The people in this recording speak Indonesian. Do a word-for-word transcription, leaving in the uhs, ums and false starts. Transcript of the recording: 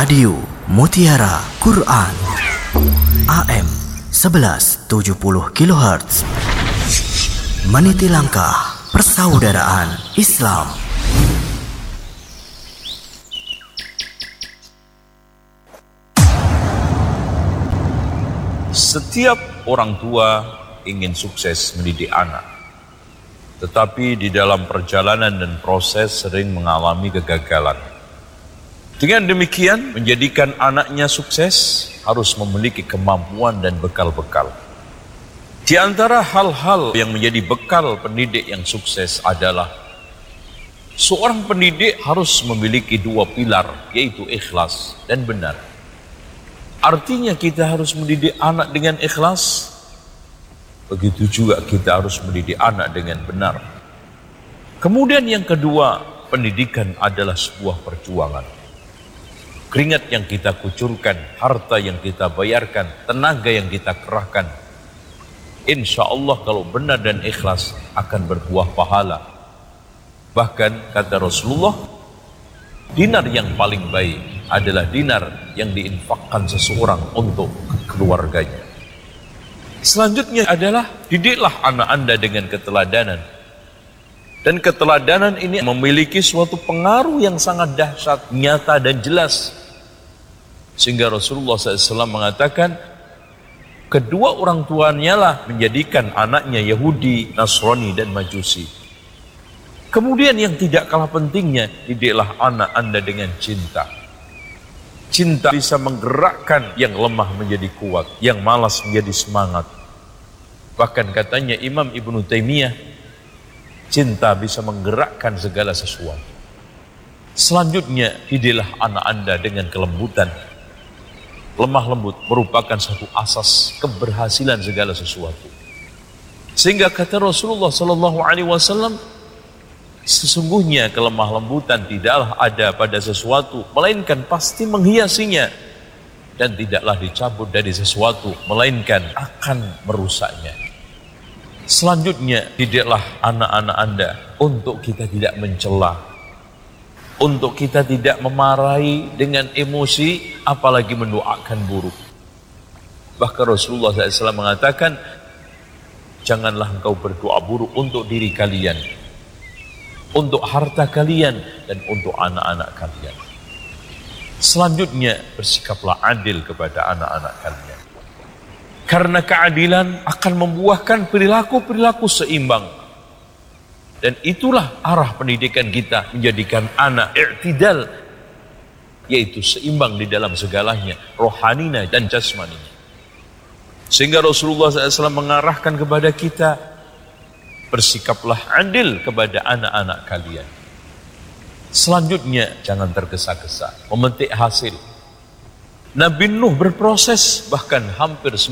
Radio Mutiara Quran A M sebelas tujuh puluh kilohertz. Meniti langkah persaudaraan Islam. Setiap orang tua ingin sukses mendidik anak, tetapi di dalam perjalanan dan proses sering mengalami kegagalan. Dengan demikian, menjadikan anaknya sukses harus memiliki kemampuan dan bekal-bekal. Di antara hal-hal yang menjadi bekal pendidik yang sukses adalah seorang pendidik harus memiliki dua pilar, yaitu ikhlas dan benar. Artinya kita harus mendidik anak dengan ikhlas, begitu juga kita harus mendidik anak dengan benar. Kemudian yang kedua, pendidikan adalah sebuah perjuangan. Keringat yang kita kucurkan, harta yang kita bayarkan, tenaga yang kita kerahkan, insya Allah kalau benar dan ikhlas akan berbuah pahala. Bahkan kata Rasulullah, dinar yang paling baik adalah dinar yang diinfakkan seseorang untuk keluarganya. Selanjutnya adalah didiklah anak Anda dengan keteladanan. Dan keteladanan ini memiliki suatu pengaruh yang sangat dahsyat, nyata dan jelas. Sehingga Rasulullah shallallahu alaihi wasallam mengatakan, kedua orang tuanya lah menjadikan anaknya Yahudi, Nasrani dan Majusi. Kemudian yang tidak kalah pentingnya, didiklah anak Anda dengan cinta. Cinta bisa menggerakkan yang lemah menjadi kuat, yang malas menjadi semangat. Bahkan katanya Imam Ibnu Taimiyah, cinta bisa menggerakkan segala sesuatu. Selanjutnya, didiklah anak Anda dengan kelembutan. Lemah lembut merupakan satu asas keberhasilan segala sesuatu. Sehingga kata Rasulullah Sallallahu Alaihi Wasallam, sesungguhnya kelemah lembutan tidaklah ada pada sesuatu, melainkan pasti menghiasinya, dan tidaklah dicabut dari sesuatu, melainkan akan merusaknya. Selanjutnya, didiklah anak-anak Anda untuk kita tidak mencela, untuk kita tidak memarahi dengan emosi, apalagi mendoakan buruk. Bahkan Rasulullah shallallahu alaihi wasallam mengatakan, janganlah engkau berdoa buruk untuk diri kalian, untuk harta kalian, dan untuk anak-anak kalian. Selanjutnya, bersikaplah adil kepada anak-anak kalian. Karena keadilan akan membuahkan perilaku-perilaku seimbang. Dan itulah arah pendidikan kita, menjadikan anak i'tidal, yaitu seimbang di dalam segalanya, rohaninya dan jasmaninya. Sehingga Rasulullah shallallahu alaihi wasallam mengarahkan kepada kita, bersikaplah adil kepada anak-anak kalian. Selanjutnya, jangan tergesa-gesa memetik hasil. Nabi Nuh berproses bahkan hampir